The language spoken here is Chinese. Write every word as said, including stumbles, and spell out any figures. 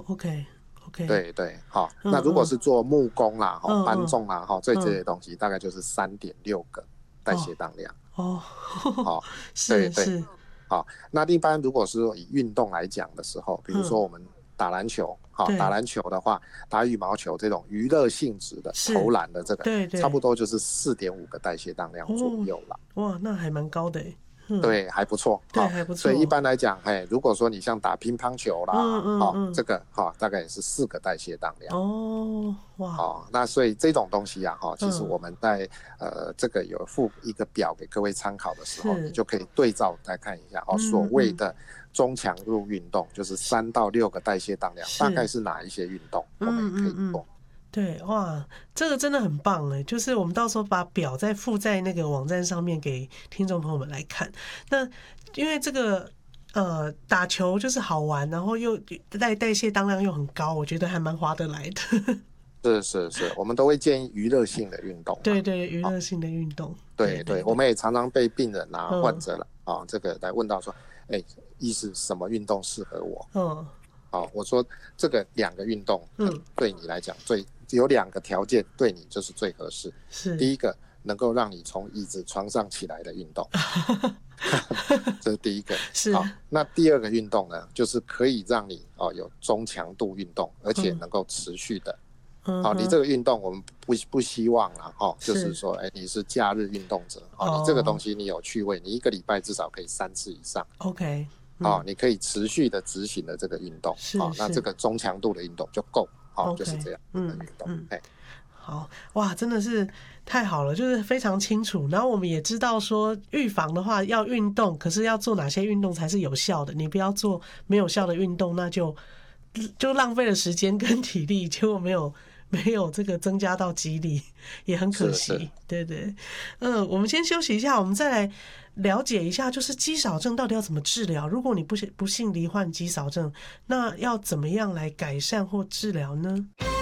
，OK OK， 对对，好、嗯，那如果是做木工啦、哈、嗯、搬重啦、哈、嗯、这这些东西，大概就是三点六个代谢当量。 哦， 好、哦， 是对对，好，那一般如果是以运动来讲的时候，比如说我们打篮球，好、嗯，打篮球的话，打羽毛球这种娱乐性质的投篮的这个， 对对， 差不多就是四点五个代谢当量左右了、 哦。哇，那还蛮高的哎。 嗯、对，还不错， 对，还不错。 所以一般来讲，哎，如果说你像打乒乓球啦，嗯嗯嗯，这个哈、哦，大概也是四个代谢当量。 哦，哇， 哦，那所以这种东西啊，哈、哦，其实我们在、嗯、呃这个有附一个表给各位参考的时候，你就可以对照来看一下哦，所谓的中强度运动，就是三到六个代谢当量，大概是哪一些运动，我们也可以做。嗯嗯嗯对，哇，这个真的很棒哎！就是我们到时候把表再附在那个网站上面给听众朋友们来看。那因为这个呃打球就是好玩，然后又代代谢当量又很高，我觉得还蛮划得来的。 是是是，我们都会建议娱乐性的运动。 对对，娱乐性的运动。 对 对, 对，我们也常常被病人啊、嗯、患者了啊、哦，这个来问到说，哎，医师什么运动适合我？嗯，好、哦，我说这个两个运动，嗯，对你来讲最。有两个条件对你就是最合适， 是第一个能够让你从椅子床上起来的运动，这是第一个。 是好，那第二个运动呢，就是可以让你哦有中强度运动，而且能够持续的。嗯、好，你这个运动我们不不希望啦，哦，就是说，哎，你是假日运动者，哦，你这个东西你有趣味，你一个礼拜至少可以三次以上。 OK， 嗯、哦，你可以持续的执行的这个运动，好、哦，那这个中强度的运动就够。好、 okay, 就是这样。嗯嗯，哎， 好哇，真的是太好了，就是非常清楚。然后我们也知道说，预防的话要运动，可是要做哪些运动才是有效的？你不要做没有效的运动，那就就浪费了时间跟体力，结果没有没有这个增加到肌力，也很可惜。是是对对，嗯，我们先休息一下，我们再来了解一下，就是肌少症到底要怎么治疗？如果你不不幸罹患肌少症，那要怎么样来改善或治疗呢？